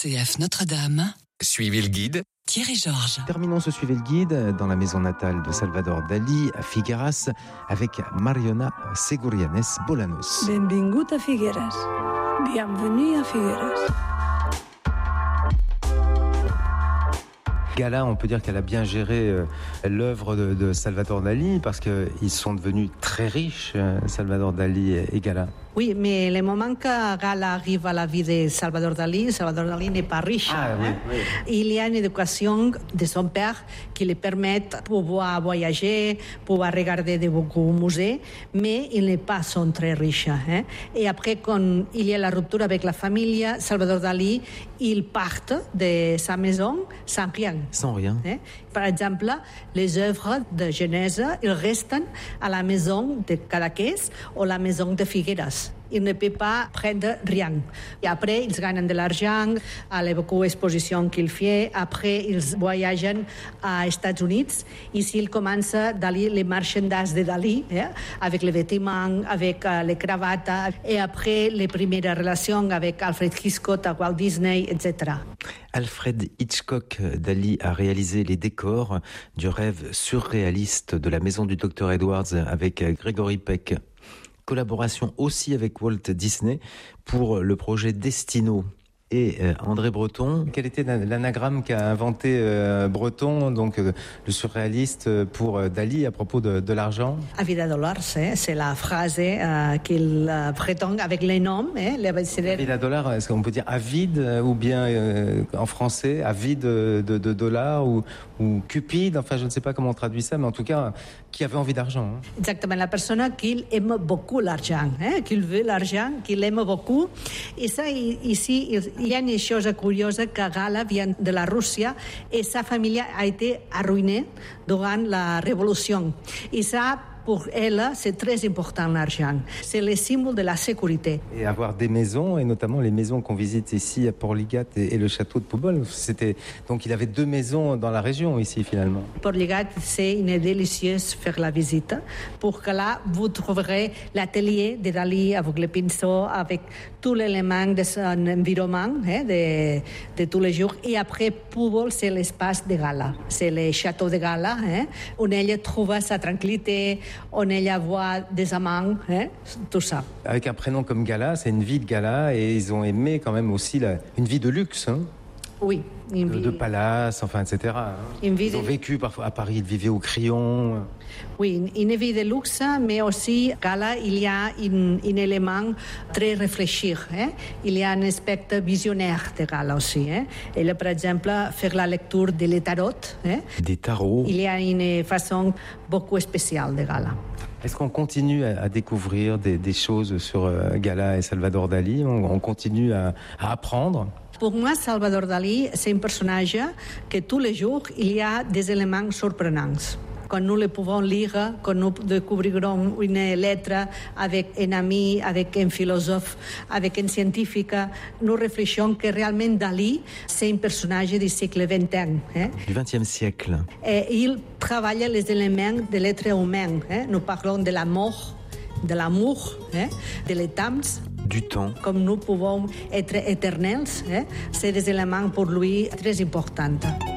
RCF Notre-Dame. Suivez le guide. Thierry Georges. Terminons ce Suivez le guide dans la maison natale de Salvador Dalí à Figueras avec Mariona Segurianes Bolanos. Benvingut a Figueras. Bienvenue à Figueras. Gala, on peut dire qu'elle a bien géré l'œuvre de Salvador Dalí parce qu'ils sont devenus très riches, Salvador Dalí et Gala. Oui, mais le moment que Gala arrive à la vie de Salvador Dalí n'est pas riche. Ah, oui, oui. Il y a une éducation de son père qui lui permet de pouvoir voyager, pouvoir regarder de beaucoup musées, mais il n'est pas son très riche. Et après, quand il y a la rupture avec la famille, Salvador Dalí, il part de sa maison sans rien. Sans rien. Par exemple, les œuvres de Genèse, ils restent à la maison de Cadaqués ou la maison de Figueras. Il ne peut pas prendre rien. Et après, ils gagnent de l'argent à les beaucoup d'expositions qu'il fait. Après, ils voyagent aux États-Unis. Ici, il commence Dalí les marchandages de Dalí, avec les vêtements, avec les cravates. Et après, les premières relations avec Alfred Hitchcock, Walt Disney, etc. Alfred Hitchcock, Dalí a réalisé les décors du rêve surréaliste de la maison du Dr Edwards avec Gregory Peck. Collaboration aussi avec Walt Disney pour le projet Destino. Et André Breton, quel était l'anagramme qu'a inventé Breton, donc le surréaliste, pour Dalí à propos de l'argent? A vida dollars, c'est la phrase qu'il prétend avec les noms. A vida dollars, est-ce qu'on peut dire avide, ou bien en français, avide de dollars, ou cupide, enfin je ne sais pas comment on traduit ça, mais en tout cas, qui avait envie d'argent. Exactement, la personne qui aime beaucoup l'argent, qu'il veut l'argent, qu'il aime beaucoup. Et ça, ici, il y a une chose curieuse que Gala vient de la Russie et sa famille a été arruinée durant la Révolution. Et ça, pour elle, c'est très important l'argent. C'est le symbole de la sécurité. Et avoir des maisons, et notamment les maisons qu'on visite ici à Portligat et le château de Pobol, donc il avait 2 maisons dans la région ici finalement. Portligat, c'est une délicieuse faire la visite. Pour que là, vous trouverez l'atelier de Dalí avec les pinceaux, avec tous les éléments de son environnement, de tous les jours. Et après, Pobol, c'est l'espace de Gala. C'est le château de Gala, où elle trouve sa tranquillité, on ella voit des amants, tout ça. Avec un prénom comme Gala, c'est une vie de gala et ils ont aimé quand même aussi une vie de luxe. Oui. De palace, enfin, etc. Ils ont vécu parfois à Paris, ils vivaient au Crillon. Oui, une vie de luxe, mais aussi, Gala, il y a un élément très réfléchi. Il y a un aspect visionnaire de Gala aussi. Et par exemple, faire la lecture des tarots. Des tarots. Il y a une façon beaucoup spéciale de Gala. Est-ce qu'on continue à découvrir des choses sur Gala et Salvador Dalí? On continue à apprendre? Pour moi, Salvador Dalí, c'est un personnage que tous les jours, il y a des éléments surprenants. Quand nous le pouvons lire, quand nous découvrirons une lettre avec un ami, avec un philosophe, avec un scientifique, nous réfléchissons que réellement Dalí, c'est un personnage du siècle XXI. Du XXe siècle. Et il travaille les éléments de l'être humain. Nous parlons de la mort, de l'amour, de l'état, du temps. Comme nous pouvons être éternels, c'est des éléments pour lui très importants.